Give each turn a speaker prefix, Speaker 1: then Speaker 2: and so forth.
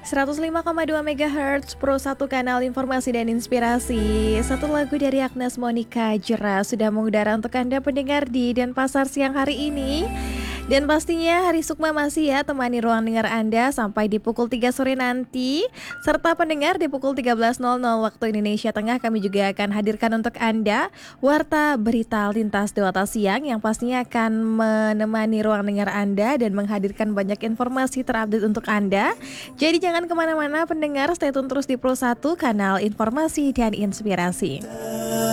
Speaker 1: 105,2 MHz Pro 1 kanal informasi dan inspirasi. Satu lagu dari Agnes Monica Jera sudah mengudara untuk Anda pendengar di Denpasar siang hari ini. Dan pastinya Hari Sukma masih ya temani ruang dengar Anda sampai di pukul 3 sore nanti. Serta pendengar di pukul 13.00 waktu Indonesia Tengah kami juga akan hadirkan untuk Anda Warta Berita Lintas Dewata Siang yang pastinya akan menemani ruang dengar Anda dan menghadirkan banyak informasi terupdate untuk Anda. Jadi jangan kemana-mana pendengar, stay tune terus di Pro 1 kanal informasi dan inspirasi.